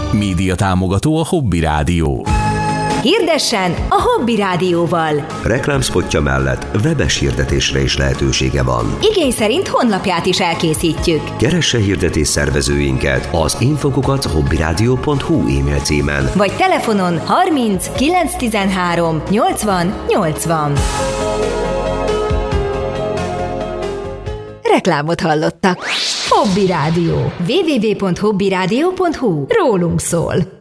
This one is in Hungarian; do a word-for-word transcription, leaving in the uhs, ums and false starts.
Média támogató a Hobby Rádió. Hirdessen a Hobby Rádióval. Reklámspotja mellett webes hirdetésre is lehetősége van. Igény szerint honlapját is elkészítjük. Keresse hirdetés szervezőinket az infokukat hobbyradio pont hu e-mail címen. Vagy telefonon harminc kilenc tizenhárom nyolcvan nyolcvan. Reklámot hallottak. Hobby Rádió. double-u double-u double-u pont hobbyradio pont hu. Rólunk szól.